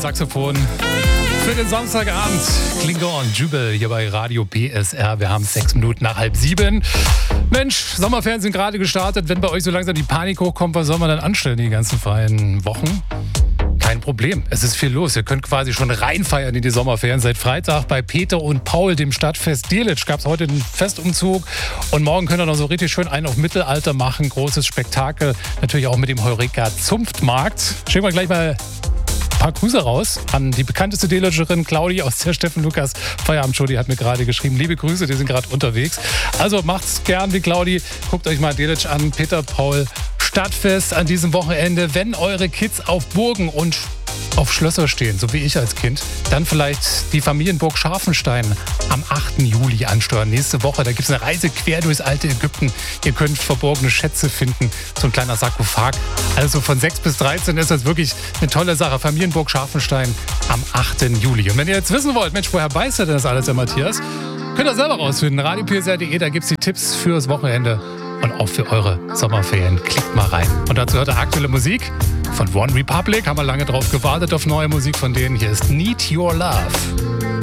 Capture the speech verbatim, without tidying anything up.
Saxophon. Für den Samstagabend Klingon Jubel hier bei Radio P S R. Wir haben sechs Minuten nach halb sieben. Mensch, Sommerfernsehen gerade gestartet. Wenn bei euch so langsam die Panik hochkommt, was soll man dann anstellen die ganzen freien Wochen? Kein Problem, es ist viel los. Ihr könnt quasi schon reinfeiern in die Sommerferien. Seit Freitag bei Peter und Paul, dem Stadtfest Delitzsch, gab es heute einen Festumzug. Und morgen könnt ihr noch so richtig schön einen auf Mittelalter machen. Großes Spektakel, natürlich auch mit dem Heureka Zunftmarkt. Schicken wir gleich mal ein paar Grüße raus an die bekannteste Delitzscherin Claudi aus der Steffen Lukas Feierabendshow. Die hat mir gerade geschrieben, liebe Grüße, die sind gerade unterwegs. Also macht's gern wie Claudi. Guckt euch mal Delitzsch an, Peter, Paul, Stadtfest an diesem Wochenende. Wenn eure Kids auf Burgen und auf Schlösser stehen, so wie ich als Kind, dann vielleicht die Familienburg Scharfenstein am achten Juli ansteuern. Nächste Woche, da gibt es eine Reise quer durchs alte Ägypten. Ihr könnt verborgene Schätze finden, so ein kleiner Sarkophag. Also von sechs bis dreizehn ist das wirklich eine tolle Sache. Familienburg Scharfenstein am achten Juli. Und wenn ihr jetzt wissen wollt, Mensch, woher weiß ihr denn das alles, der Matthias? Könnt ihr selber rausfinden. radio p s r punkt d e, da gibt es die Tipps fürs Wochenende und auch für eure Sommerferien. Klickt mal rein. Und dazu hört ihr aktuelle Musik von One Republic. Haben wir lange drauf gewartet auf neue Musik von denen. Hier ist Need Your Love.